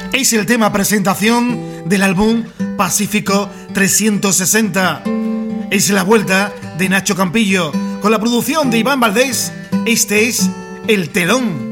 Es el tema presentación del álbum Pacífico 360. Es la vuelta de Nacho Campillo con la producción de Iván Valdés. Este es El Telón.